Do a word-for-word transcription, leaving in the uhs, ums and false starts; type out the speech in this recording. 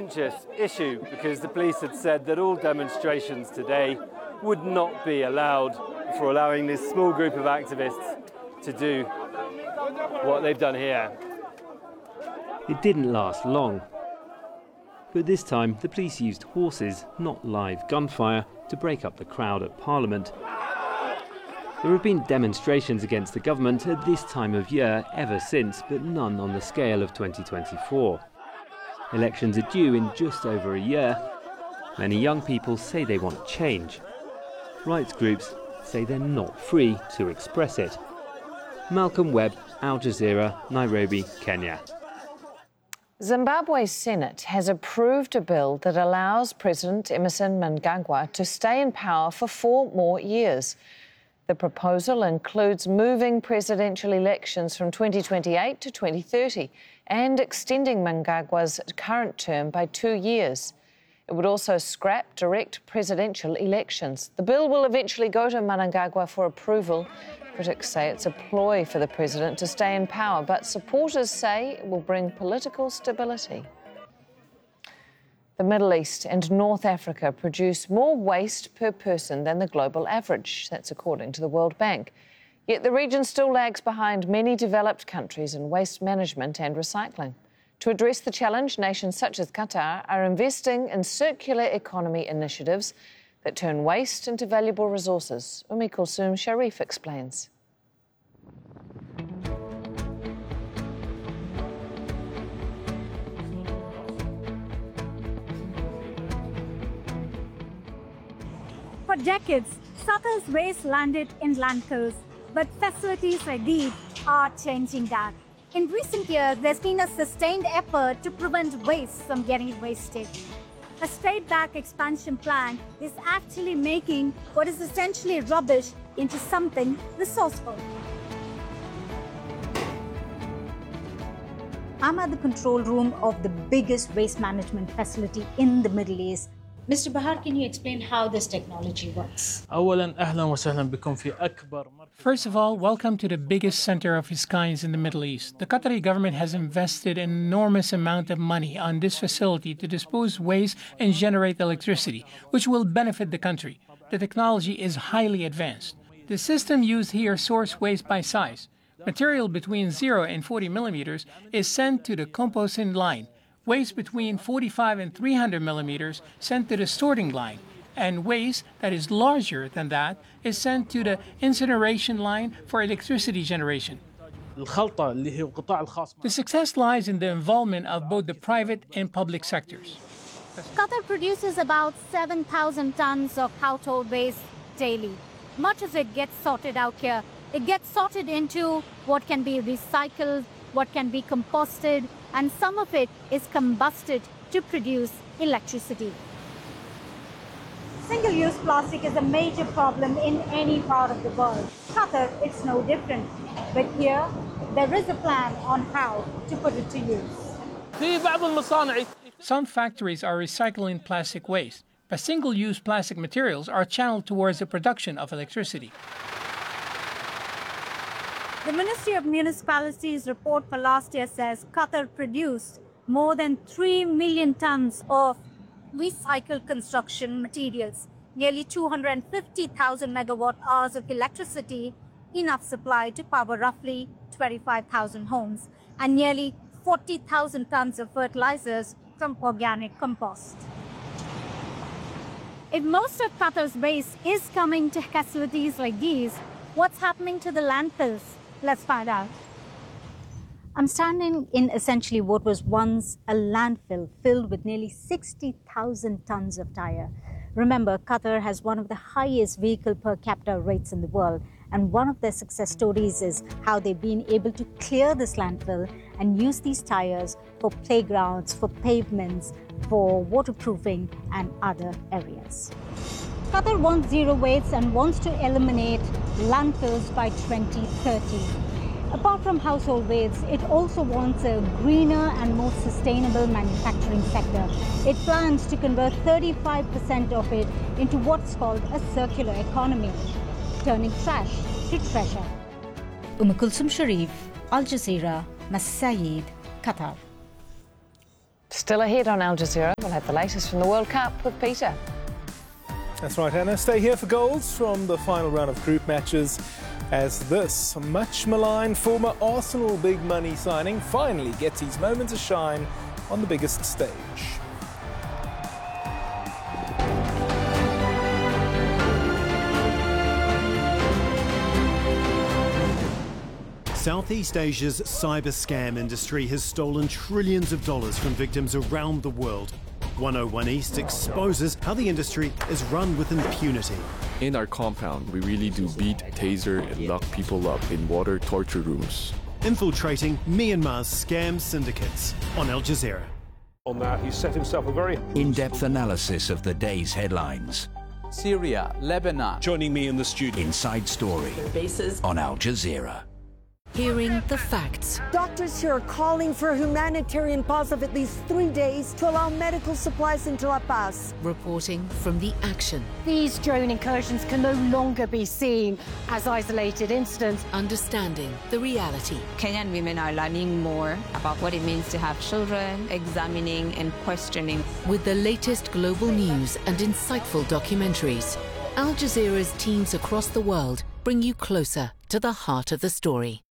contentious issue because the police had said that all demonstrations today would not be allowed for allowing this small group of activists to do what they've done here. It didn't last long. But this time, the police used horses, not live gunfire, to break up the crowd at Parliament. There have been demonstrations against the government at this time of year ever since, but none on the scale of twenty twenty-four. Elections are due in just over a year. Many young people say they want change. Rights groups say they're not free to express it. Malcolm Webb, Al Jazeera, Nairobi, Kenya. Zimbabwe's Senate has approved a bill that allows President Emmerson Mnangagwa to stay in power for four more years. The proposal includes moving presidential elections from twenty twenty-eight to twenty thirty and extending Mnangagwa's current term by two years. It would also scrap direct presidential elections. The bill will eventually go to Mnangagwa for approval. Critics say it's a ploy for the president to stay in power, but supporters say it will bring political stability. The Middle East and North Africa produce more waste per person than the global average. That's according to the World Bank. Yet the region still lags behind many developed countries in waste management and recycling. To address the challenge, nations such as Qatar are investing in circular economy initiatives that turn waste into valuable resources. Umi Kulsum Sharif explains. For decades, Qatar's waste landed in landfills, but facilities like these are changing that. In recent years, there's been a sustained effort to prevent waste from getting wasted. A straight-back expansion plan is actually making what is essentially rubbish into something resourceful. I'm at the control room of the biggest waste management facility in the Middle East. Mister Bahar, can you explain how this technology works? First of all, welcome to the biggest center of its kind in the Middle East. The Qatari government has invested an enormous amount of money on this facility to dispose waste and generate electricity, which will benefit the country. The technology is highly advanced. The system used here sorts waste by size. Material between zero and forty millimeters is sent to the composting line. Waste between forty-five and three hundred millimeters sent to the sorting line, and waste that is larger than that is sent to the incineration line for electricity generation. The success lies in the involvement of both the private and public sectors. Qatar produces about seven thousand tons of household waste daily. Much of it gets sorted out here. It gets sorted into what can be recycled, what can be composted, and some of it is combusted to produce electricity. Single-use plastic is a major problem in any part of the world. Qatar, it's no different. But here, there is a plan on how to put it to use. Some factories are recycling plastic waste, but single-use plastic materials are channeled towards the production of electricity. The Ministry of Municipalities report for last year says Qatar produced more than three million tons of recycled construction materials, nearly two hundred fifty thousand megawatt hours of electricity, enough supply to power roughly twenty-five thousand homes, and nearly forty thousand tons of fertilizers from organic compost. If most of Qatar's waste is coming to facilities like these, what's happening to the landfills? Let's find out. I'm standing in essentially what was once a landfill filled with nearly sixty thousand tons of tire. Remember, Qatar has one of the highest vehicle per capita rates in the world, and one of their success stories is how they've been able to clear this landfill and use these tires for playgrounds, for pavements, for waterproofing and other areas. Qatar wants zero waste and wants to eliminate landfills by twenty thirty. Apart from household waste, it also wants a greener and more sustainable manufacturing sector. It plans to convert thirty-five percent of it into what's called a circular economy, turning trash to treasure. Umm Kulsum Sharif, Al Jazeera, Masjid, Qatar. Still ahead on Al Jazeera, we'll have the latest from the World Cup with Peter. That's right, Anna. Stay here for goals from the final round of group matches as this much maligned former Arsenal big money signing finally gets his moment to shine on the biggest stage. Southeast Asia's cyber scam industry has stolen trillions of dollars from victims around the world. one oh one East exposes how the industry is run with impunity. In our compound, we really do beat, taser, and lock people up in water torture rooms. Infiltrating Myanmar's scam syndicates on Al Jazeera. On that, he set himself a very in-depth analysis of the day's headlines. Syria, Lebanon. Joining me in the studio. Inside Story. Bases on Al Jazeera. Hearing the facts. Doctors here are calling for a humanitarian pause of at least three days to allow medical supplies into La Paz. Reporting from the action. These drone incursions can no longer be seen as isolated incidents. Understanding the reality. Kenyan women are learning more about what it means to have children, examining and questioning. With the latest global news and insightful documentaries, Al Jazeera's teams across the world bring you closer to the heart of the story.